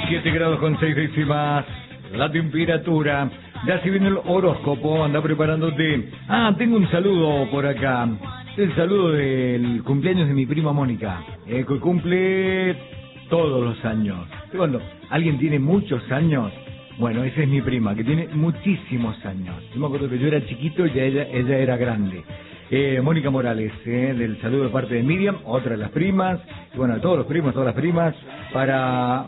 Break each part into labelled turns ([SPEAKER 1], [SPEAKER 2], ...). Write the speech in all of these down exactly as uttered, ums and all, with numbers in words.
[SPEAKER 1] siete grados con seis décimas la temperatura. Ya se viene el horóscopo, anda preparándote. Ah, tengo un saludo por acá. El saludo del cumpleaños de mi prima Mónica, eh, que cumple todos los años. Cuando alguien tiene muchos años, bueno, esa es mi prima, que tiene muchísimos años. Yo me acuerdo que yo era chiquito y ya ella, ella era grande. Eh, Mónica Morales, eh, del saludo de parte de Miriam, otra de las primas, y bueno, de todos los primos, todas las primas, para...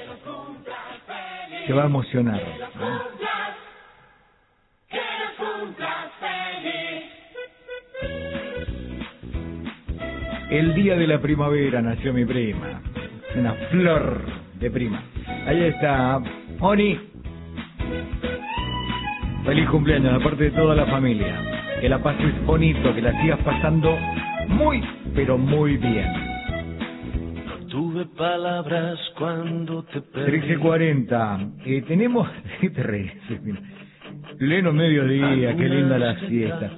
[SPEAKER 1] Se va a emocionar, ¿no? El día de la primavera nació mi prima, una flor de prima. Ahí está, Oni. Feliz cumpleaños de parte de toda la familia. Que la pases bonito, que la sigas pasando muy, pero muy bien.
[SPEAKER 2] No tuve palabras cuando te perdí.
[SPEAKER 1] trece cuarenta. Eh, tenemos... ¿Qué te reís? Pleno mediodía, qué linda la fiesta.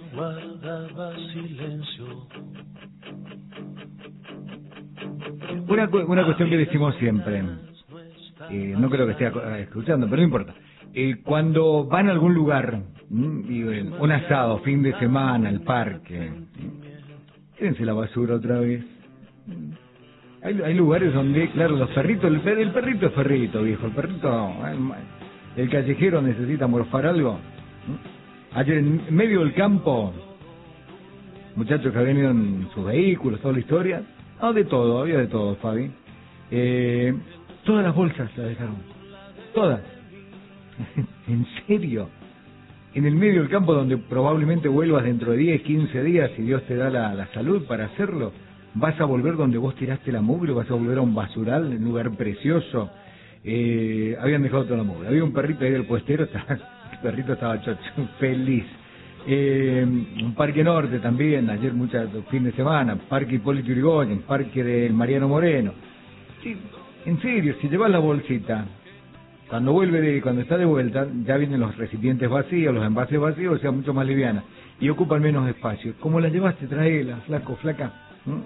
[SPEAKER 1] Una, una cuestión que decimos siempre, eh, no creo que esté escuchando, pero no importa. Eh, cuando van a algún lugar, y, eh, un asado, fin de semana, al parque, tírense la basura otra vez. Hay, hay lugares donde, claro, los perritos, el, el perrito es perrito, viejo, el perrito, el, el callejero necesita morfar algo. Ayer en medio del campo, muchachos que habían ido en sus vehículos, toda la historia, no, de todo, había de todo, Fabi. Eh, todas las bolsas las dejaron, todas. ¿En serio? En el medio del campo donde probablemente vuelvas dentro de diez, quince días, si Dios te da la, la salud para hacerlo, vas a volver donde vos tiraste la mugre, vas a volver a un basural, un lugar precioso. Eh, habían dejado toda la mugre. Había un perrito ahí del puestero, estaba, el perrito estaba chocho, feliz. Eh, un Parque Norte también, ayer muchas fin de semana, Parque Hipólito Yrigoyen, Parque del Mariano Moreno. Sí, en serio, si llevas la bolsita, cuando vuelve de, cuando está de vuelta, ya vienen los recipientes vacíos, los envases vacíos, o sea, mucho más liviana, y ocupan menos espacio. ¿Cómo la llevaste? Traela, flaco, flaca. ¿Mm?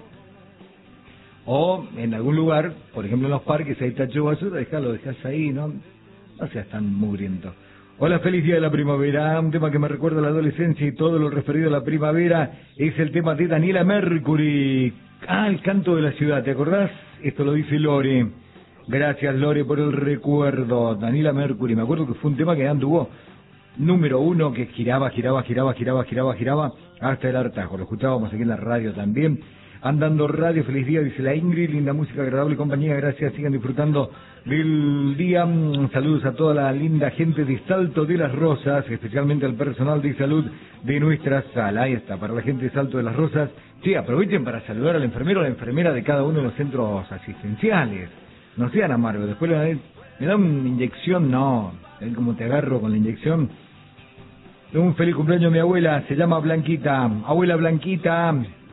[SPEAKER 1] O en algún lugar, por ejemplo en los parques, hay tacho de basura, déjalo, dejás ahí, ¿no? No seas tan mugriento. Hola, feliz día de la primavera. Un tema que me recuerda a la adolescencia y todo lo referido a la primavera es el tema de Daniela Mercury. Ah, el canto de la ciudad, ¿te acordás? Esto lo dice Lore. Gracias, Lore, por el recuerdo. Daniela Mercury, me acuerdo que fue un tema que anduvo número uno, que giraba, giraba, giraba, giraba, giraba, giraba, hasta el hartazgo. Lo escuchábamos aquí en la radio también. Andando Radio, feliz día, dice la Ingrid, linda música, agradable compañía, gracias, sigan disfrutando del día. Saludos a toda la linda gente de Salto de las Rosas, especialmente al personal de salud de nuestra sala. Ahí está, para la gente de Salto de las Rosas. Sí, aprovechen para saludar al enfermero o a la enfermera de cada uno de los centros asistenciales. No sean amargos, después le dan, me dan una inyección, no, ven cómo te agarro con la inyección. Un feliz cumpleaños a mi abuela, se llama Blanquita. Abuela Blanquita,